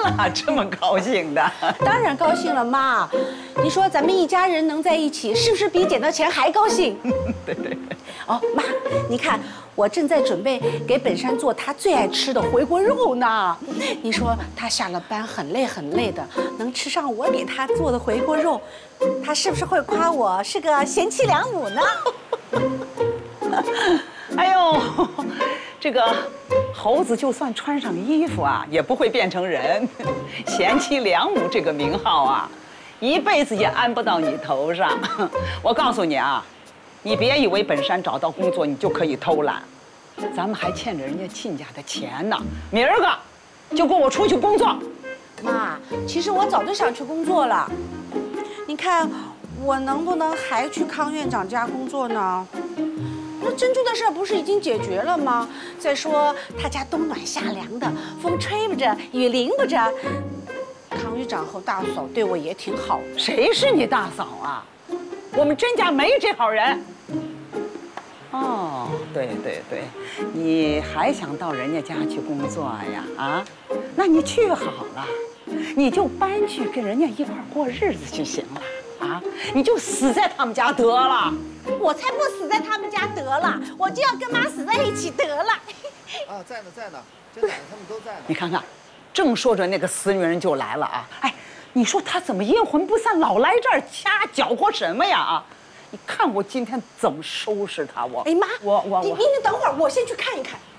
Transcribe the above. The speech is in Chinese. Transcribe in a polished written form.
了，这么高兴的？ 当然高兴了，妈。你说咱们一家人能在一起，是不是比捡到钱还高兴？ 对对。 哦，妈，你看我正在准备给本山做他最爱吃的回锅肉呢。你说他下了班很累很累的，能吃上我给他做的回锅肉，他是不是会夸我是个贤妻良母呢？ 哎呦，这个猴子就算穿上衣服啊，也不会变成人。贤妻良母这个名号啊，一辈子也安不到你头上。我告诉你啊，你别以为本山找到工作你就可以偷懒，咱们还欠着人家亲家的钱呢。明儿个就跟我出去工作。 妈，其实我早就想去工作了。你看，我能不能还去康院长家工作呢？那珍珠的事不是已经解决了吗？再说他家冬暖夏凉的，风吹不着，雨淋不着。康院长和大嫂对我也挺好的。 谁是你大嫂啊？我们甄家没这号人。哦，对对对，你还想到人家家去工作呀？啊，那你去好了，你就搬去跟人家一块过日子就行了。啊，你就死在他们家得了。 我才不死在他们家得了，我就要跟妈死在一起得了。 啊，在呢，在呢，甄奶奶他们都在呢。 你看看，正说着那个死女人就来了啊！哎，你说她怎么阴魂不散，老来这儿掐搅和什么呀？啊，你看我今天怎么收拾她？我哎妈， 我你等会儿，我先去看一看。